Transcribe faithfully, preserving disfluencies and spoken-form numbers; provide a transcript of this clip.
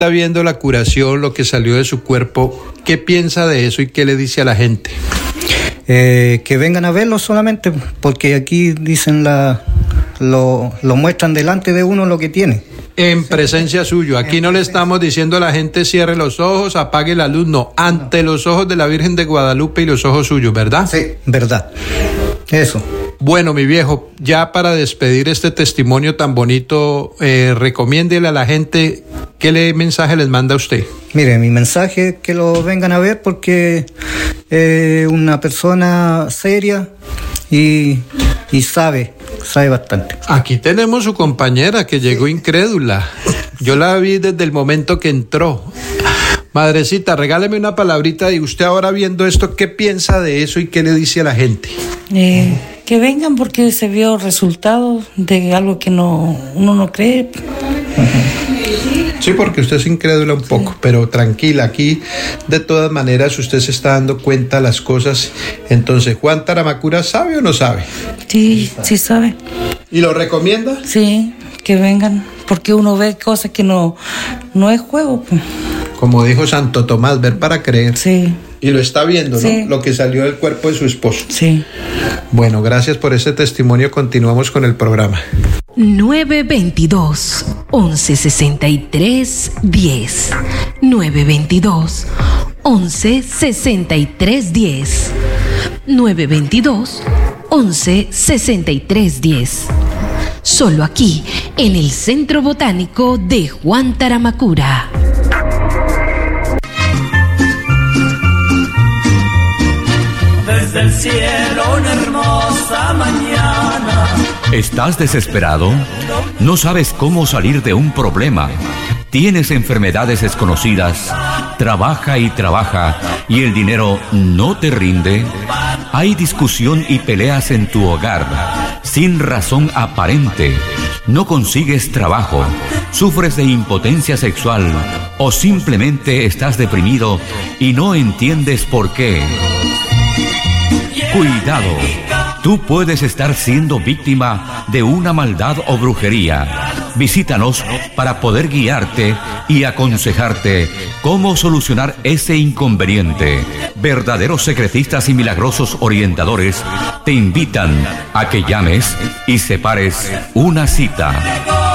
Está viendo la curación, lo que salió de su cuerpo, ¿qué piensa de eso y qué le dice a la gente? Eh, que vengan a verlo solamente, porque aquí dicen la, lo, lo muestran delante de uno lo que tiene. En presencia suyo, aquí no le estamos diciendo a la gente cierre los ojos, apague la luz, no, ante los ojos de la Virgen de Guadalupe y los ojos suyos, ¿verdad? Sí, verdad, eso. Bueno, mi viejo, ya para despedir este testimonio tan bonito, eh, recomiéndele a la gente, ¿qué le, mensaje les manda a usted? Mire, mi mensaje es que lo vengan a ver porque es eh, una persona seria y, y sabe, sabe bastante. Aquí tenemos su compañera que llegó incrédula. Yo la vi desde el momento que entró. Madrecita, regáleme una palabrita y usted ahora viendo esto, ¿qué piensa de eso y qué le dice a la gente? Eh, que vengan porque se vio resultados de algo que no uno no cree. Sí, porque usted es incrédula un poco, sí. Pero tranquila, aquí de todas maneras usted se está dando cuenta de las cosas. Entonces, ¿Juan Taramacura sabe o no sabe? Sí, sí sabe. ¿Y lo recomienda? Sí, que vengan, porque uno ve cosas que no, no es juego. Como dijo Santo Tomás, ver para creer. Sí. Y lo está viendo, ¿no? Sí. Lo que salió del cuerpo de su esposo. Sí. Bueno, gracias por ese testimonio. Continuamos con el programa. nueve veintidós, once sesenta y tres, diez. nueve veintidós, once sesenta y tres, diez. nueve veintidós, once sesenta y tres, diez. Solo aquí, en el Centro Botánico de Juan Taramacura. Desde el cielo una hermosa mañana. ¿Estás desesperado? ¿No sabes cómo salir de un problema? ¿Tienes enfermedades desconocidas? ¿Trabaja y trabaja y el dinero no te rinde? ¿Hay discusión y peleas en tu hogar sin razón aparente? ¿No consigues trabajo? ¿Sufres de impotencia sexual? ¿O simplemente estás deprimido y no entiendes por qué? Cuidado, tú puedes estar siendo víctima de una maldad o brujería. Visítanos para poder guiarte y aconsejarte cómo solucionar ese inconveniente. Verdaderos secretistas y milagrosos orientadores te invitan a que llames y separes una cita.